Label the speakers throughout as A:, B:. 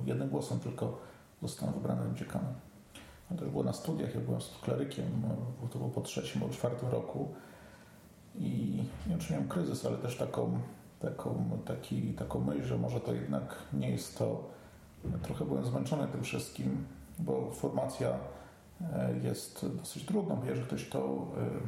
A: jednym głosem tylko zostałem wybrany dziekanem. To już było na studiach, ja byłem klerykiem, to było po 3. albo 4. roku i nie wiem, czy miałem kryzys, ale też taką myśl, że może to jednak nie jest to. Trochę byłem zmęczony tym wszystkim, bo formacja jest dosyć trudną, bo jeżeli ktoś to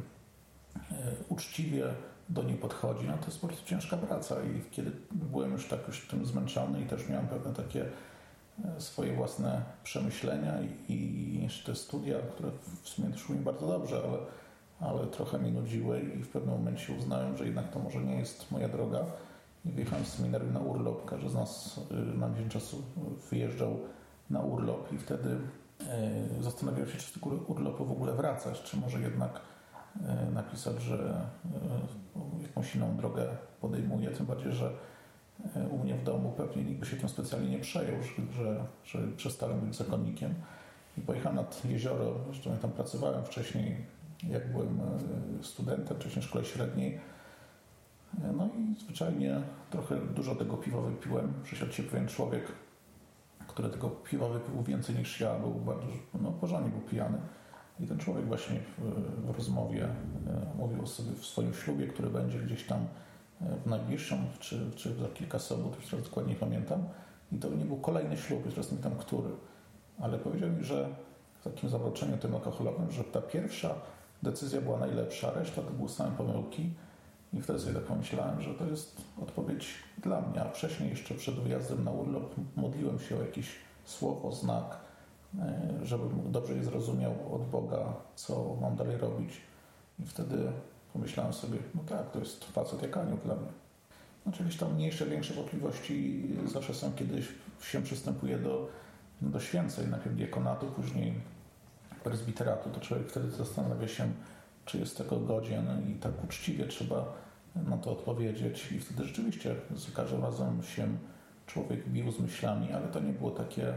A: uczciwie do niej podchodzi, no to jest po prostu ciężka praca i kiedy byłem już tym zmęczony i też miałem pewne takie swoje własne przemyślenia i te studia, które w sumie szły mi bardzo dobrze, ale trochę mnie nudziły i w pewnym momencie uznałem, że jednak to może nie jest moja droga i wyjechałem z seminarium na urlop. Każdy z nas na miesiąc czasu wyjeżdżał na urlop i wtedy zastanawiałem się, czy z tego urlopu w ogóle wracać, czy może jednak napisać, że jakąś inną drogę podejmuję, tym bardziej, że u mnie w domu pewnie nikt by się tym specjalnie nie przejął, że przestałem być zakonnikiem i pojechałem nad jezioro, zresztą ja tam pracowałem wcześniej, jak byłem studentem, wcześniej w szkole średniej. No i zwyczajnie trochę dużo tego piwa wypiłem. Przyszedł się pewien człowiek, który tego piwa wypił więcej niż ja, był bardzo, porządnie był pijany. I ten człowiek właśnie w rozmowie mówił sobie w swoim ślubie, który będzie gdzieś tam w najbliższą, czy za kilka sobot, już teraz dokładnie pamiętam. I to nie był kolejny ślub, już teraz nie pamiętam który. Ale powiedział mi, że w takim zawroczeniu tym alkoholowym, że ta pierwsza decyzja była najlepsza, reszta to były same pomyłki. I wtedy sobie tak pomyślałem, że to jest odpowiedź dla mnie. A wcześniej jeszcze przed wyjazdem na urlop modliłem się o jakieś słowo, znak, żebym dobrze je zrozumiał od Boga, co mam dalej robić. I wtedy pomyślałem sobie, no tak, to jest facet jak anioł dla mnie. Oczywiście tam mniejsze, większe wątpliwości zawsze są, kiedy się przystępuje do święceń, najpierw diakonatu, później prezbiteratu, to człowiek wtedy zastanawia się, czy jest tego godzien i tak uczciwie trzeba na to odpowiedzieć. I wtedy rzeczywiście za każdym razem się człowiek bił z myślami, ale to nie było takie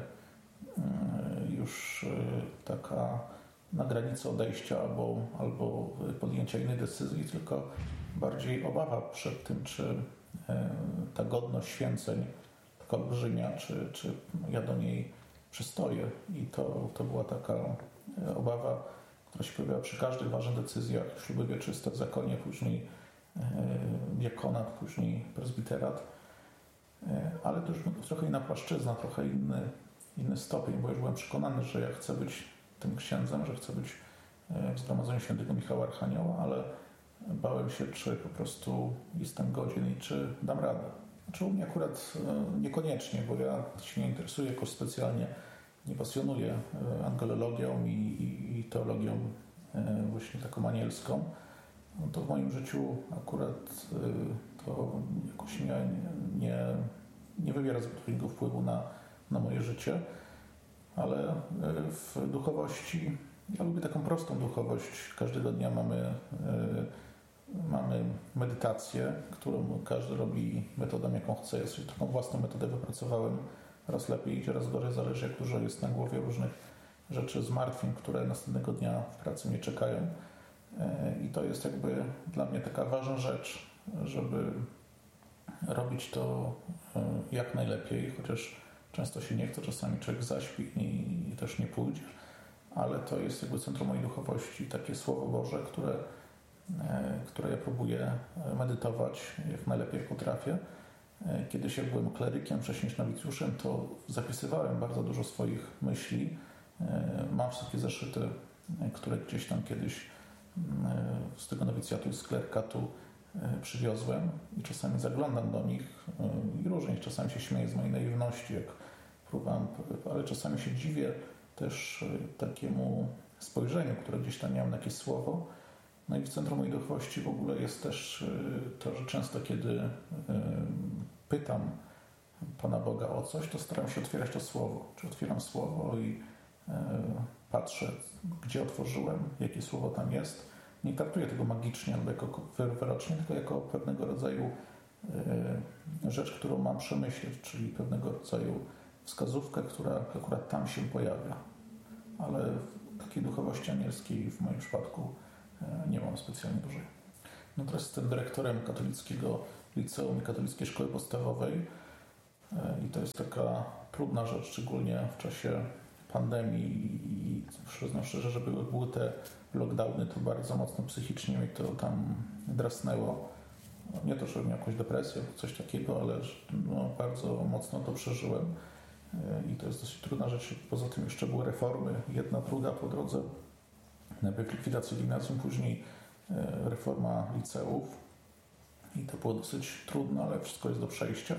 A: już taka na granicy odejścia albo podjęcia innej decyzji, tylko bardziej obawa przed tym, czy ta godność święceń, taka olbrzymia, czy ja do niej przystoję. I to była taka obawa, która się pojawiała przy każdych ważnych decyzjach, śluby wieczyste w zakonie, później diakonat, później prezbiterat, ale to już trochę inna płaszczyzna, trochę inny stopień, bo już byłem przekonany, że ja chcę być tym księdzem, że chcę być w Zgromadzeniu Świętego Michała Archanioła, ale bałem się, czy po prostu jestem godzien i czy dam radę. Znaczy u mnie akurat niekoniecznie, bo ja się nie interesuję jakoś specjalnie, nie pasjonuję angelologią i teologią właśnie taką anielską. No to w moim życiu akurat to jakoś nie wywiera zbytniego wpływu na moje życie, ale w duchowości, ja lubię taką prostą duchowość. Każdego dnia mamy medytację, którą każdy robi metodą, jaką chce. Ja sobie taką własną metodę wypracowałem. Raz lepiej idzie, raz gorzej, zależy jak dużo jest na głowie różnych rzeczy, zmartwień, które następnego dnia w pracy mnie czekają. I to jest jakby dla mnie taka ważna rzecz, żeby robić to jak najlepiej, chociaż często się nie chce, czasami człowiek zaśpi i też nie pójdzie, ale to jest jakby centrum mojej duchowości, takie Słowo Boże, które ja próbuję medytować jak najlepiej potrafię. Kiedyś jak byłem klerykiem, wcześniej nowicjuszem, to zapisywałem bardzo dużo swoich myśli. Mam wszystkie zeszyty, które gdzieś tam kiedyś z tego nowicjatu i z klerykatu przywiozłem i czasami zaglądam do nich i różnie, czasami się śmieję z mojej naiwności, jak próbowałem, ale czasami się dziwię też takiemu spojrzeniu, które gdzieś tam miałem na jakieś słowo. No i w centrum mojej duchowości w ogóle jest też to, że często kiedy pytam Pana Boga o coś, to staram się otwierać to słowo. Czy otwieram słowo i patrzę, gdzie otworzyłem, jakie słowo tam jest. Nie traktuję tego magicznie albo jako wyrocznie, tylko jako pewnego rodzaju rzecz, którą mam przemyśleć, czyli pewnego rodzaju wskazówkę, która akurat tam się pojawia. Ale takiej duchowości anielskiej w moim przypadku nie mam specjalnie dużej. No teraz jestem dyrektorem katolickiego liceum i katolickiej szkoły podstawowej i to jest trudna rzecz, szczególnie w czasie pandemii i przyznam szczerze, że były te lockdowny, to bardzo mocno psychicznie mi to tam drasnęło. Nie to, że miałem jakąś depresję, coś takiego, ale bardzo mocno to przeżyłem i to jest dosyć trudna rzecz. Poza tym jeszcze były reformy, jedna, druga po drodze. Najpierw likwidacja gimnazjum, później reforma liceów i to było dosyć trudne, ale wszystko jest do przejścia.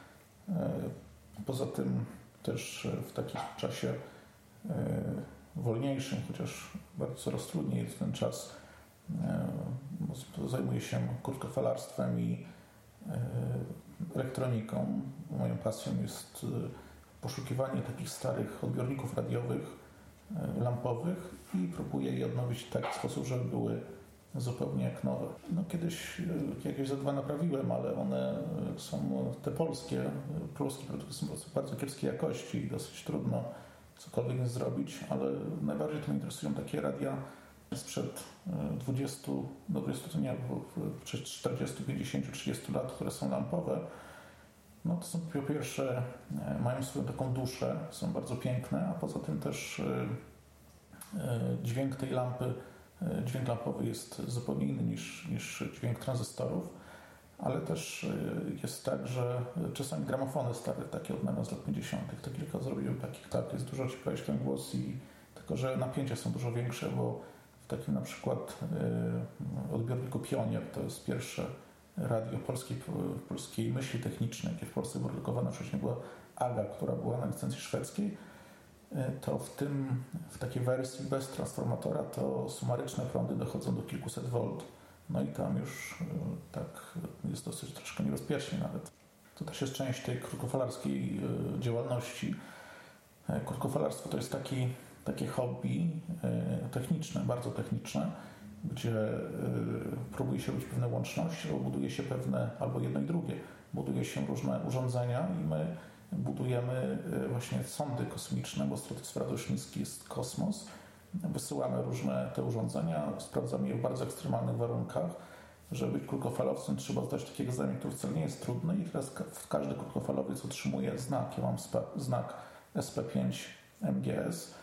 A: Poza tym też w takim czasie wolniejszym, chociaż bardzo coraz trudniej jest ten czas, zajmuję się krótkofalarstwem i elektroniką. Moją pasją jest poszukiwanie takich starych odbiorników radiowych, lampowych i próbuję je odnowić w taki sposób, żeby były zupełnie jak nowe. No kiedyś jakieś za dwa naprawiłem, ale one są te polskie produkty są bardzo kiepskiej jakości i dosyć trudno cokolwiek zrobić, ale najbardziej to mnie interesują takie radia sprzed 20, no 20 to nie, bo 40, 50, 30 lat, które są lampowe. No to są po pierwsze, mają swoją taką duszę, są bardzo piękne, a poza tym też dźwięk tej lampy, dźwięk lampowy jest zupełnie inny niż dźwięk tranzystorów, ale też jest tak, że czasami gramofony stare, takie odnawiam z lat 50., to kilka zrobiłem takich, tak, jest dużo cieplejszy ten głos i tylko, że napięcia są dużo większe, bo w takim na przykład odbiorniku Pionier, to jest pierwsze radio polskiej myśli technicznej, jakie w Polsce było produkowane, wcześniej była AGA, która była na licencji szwedzkiej, to w takiej wersji bez transformatora to sumaryczne prądy dochodzą do kilkuset volt. No i tam już tak jest dosyć troszkę niebezpiecznie nawet. To też jest część tej krótkofalarskiej działalności. Krótkofalarstwo to jest takie hobby techniczne, bardzo techniczne, gdzie próbuje się robić pewne łączności, albo buduje się albo jedno i drugie. Buduje się różne urządzenia i my budujemy właśnie sondy kosmiczne, bo stratosfera dość niski jest kosmos. Wysyłamy różne te urządzenia, sprawdzamy je w bardzo ekstremalnych warunkach. Żeby być krótkofalowcem, trzeba zdać taki egzamin, który wcale nie jest trudny i teraz każdy krótkofalowiec otrzymuje znak. Ja mam znak SP5 MGS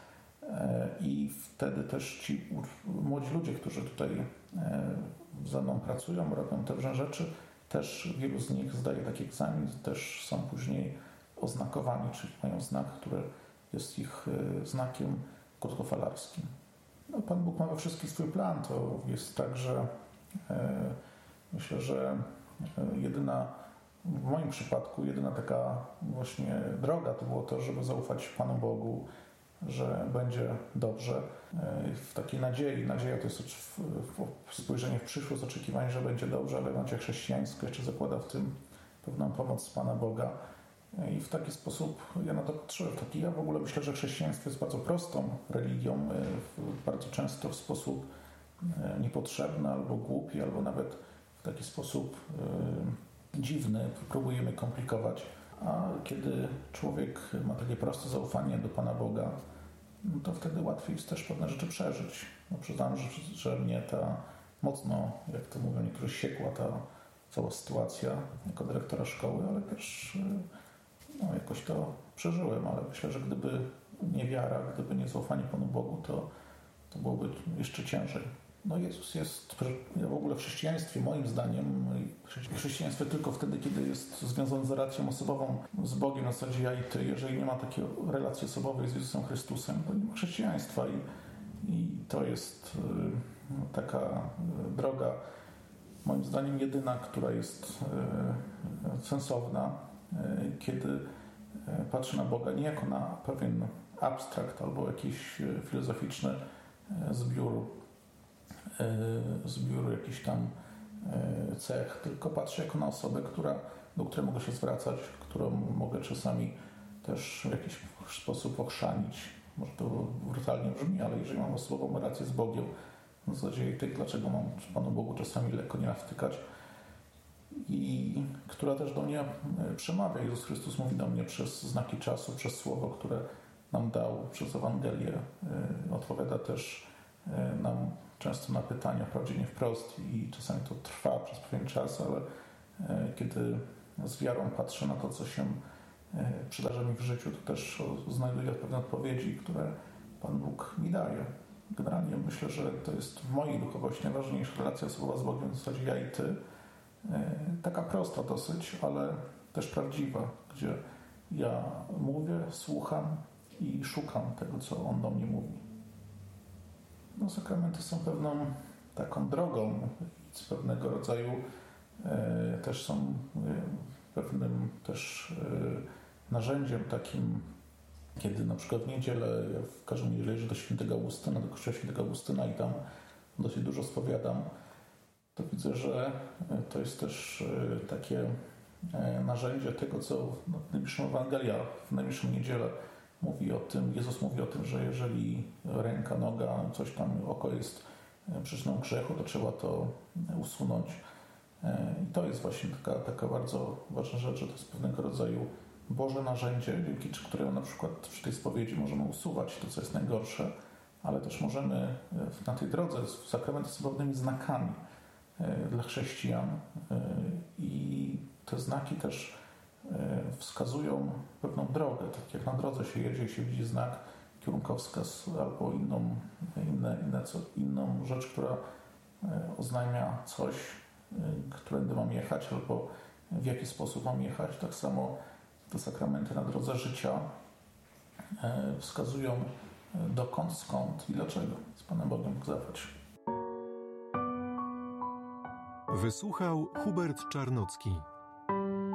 A: i wtedy też ci młodzi ludzie, którzy tutaj ze mną pracują, robią te różne rzeczy, też wielu z nich zdaje taki egzamin, też są później oznakowani, czyli mają znak, który jest ich znakiem krótkofalarskim. No, Pan Bóg ma we wszystkim swój plan. To jest tak, że myślę, że w moim przypadku jedyna taka właśnie droga to było to, żeby zaufać Panu Bogu, że będzie dobrze. W takiej nadziei. Nadzieja to jest spojrzenie w przyszłość, oczekiwanie, że będzie dobrze, ale nacja chrześcijańska jeszcze zakłada w tym pewną pomoc Pana Boga. I w taki sposób ja na to patrzyłem. Ja w ogóle myślę, że chrześcijaństwo jest bardzo prostą religią, bardzo często w sposób niepotrzebny, albo głupi, albo nawet w taki sposób dziwny próbujemy komplikować. A kiedy człowiek ma takie proste zaufanie do Pana Boga, no to wtedy łatwiej jest też pewne rzeczy przeżyć. No przyznam, że mnie ta mocno, jak to mówią niektórzy, siekła ta cała sytuacja jako dyrektora szkoły, ale też jakoś to przeżyłem, ale myślę, że gdyby nie wiara, gdyby nie zaufanie Panu Bogu, to byłoby jeszcze ciężej. No Jezus jest w ogóle w chrześcijaństwie, moim zdaniem, chrześcijaństwo tylko wtedy, kiedy jest związane z relacją osobową z Bogiem na zasadzie ja i Ty. Jeżeli nie ma takiej relacji osobowej z Jezusem Chrystusem, to nie ma chrześcijaństwa i to jest taka droga, moim zdaniem jedyna, która jest sensowna, kiedy patrzy na Boga nie jako na pewien abstrakt albo jakiś filozoficzny zbiór jakichś tam cech, tylko patrzę jako na osobę, do której mogę się zwracać, którą mogę czasami też w jakiś sposób ochrzanić. Może to brutalnie brzmi, ale jeżeli mam osobową relację z Bogiem, w zasadzie dlaczego mam Panu Bogu czasami lekko nie nawtykać, i która też do mnie przemawia. Jezus Chrystus mówi do mnie przez znaki czasu, przez słowo, które nam dał, przez Ewangelię. Odpowiada też nam często na pytania, wprawdzie nie wprost i czasami to trwa przez pewien czas, ale kiedy z wiarą patrzę na to, co się przydarza mi w życiu, to też znajduję pewne odpowiedzi, które Pan Bóg mi daje. Generalnie myślę, że to jest w mojej duchowości najważniejsza relacja osobowa z Bogiem, w zasadzie ja i Ty. Taka prosta dosyć, ale też prawdziwa, gdzie ja mówię, słucham i szukam tego, co On do mnie mówi. No, sakramenty są pewną taką drogą, z pewnego rodzaju też są pewnym też narzędziem takim, kiedy na przykład w niedzielę, ja w każdą niedzielę jeżdżę do Świętego Augustyna, do kościoła Świętego Augustyna i tam dosyć dużo spowiadam, to widzę, że to jest też takie narzędzie tego, co w najbliższą Ewangelia, w najbliższą niedzielę mówi o tym, Jezus mówi o tym, że jeżeli ręka, noga, coś tam, oko jest przyczyną grzechu, to trzeba to usunąć. I to jest właśnie taka bardzo ważna rzecz, że to jest pewnego rodzaju Boże narzędzie, dzięki któremu na przykład przy tej spowiedzi możemy usuwać to, co jest najgorsze, ale też możemy na tej drodze, sakramenty są pewnymi znakami dla chrześcijan i te znaki też wskazują pewną drogę. Tak jak na drodze się jedzie i się widzi znak, kierunkowskaz albo inną rzecz, która oznajmia coś, którędy mam jechać albo w jaki sposób mam jechać. Tak samo te sakramenty na drodze życia wskazują dokąd, skąd i dlaczego z Panem Bogiem Bóg zabrać.
B: Wysłuchał Hubert Czarnocki.